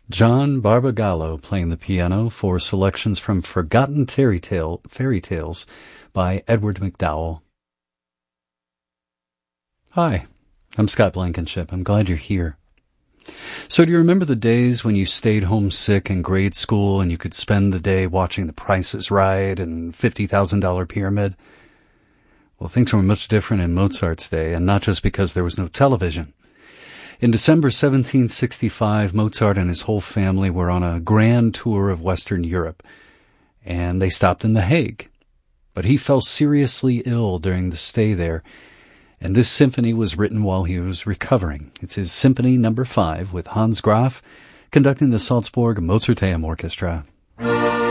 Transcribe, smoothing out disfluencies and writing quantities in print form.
John Barbagallo playing the piano for selections from Forgotten Fairy Tales by Edward McDowell. Hi, I'm Scott Blankenship. I'm glad you're here. So do you remember the days when you stayed homesick in grade school and you could spend the day watching The Price is Right and $50,000 Pyramid? Well, things were much different in Mozart's day, and not just because there was no television. In December 1765, Mozart and his whole family were on a grand tour of Western Europe, and they stopped in The Hague. But he fell seriously ill during the stay there, and this symphony was written while he was recovering. It's his Symphony No. 5 with Hans Graf conducting the Salzburg Mozarteum Orchestra.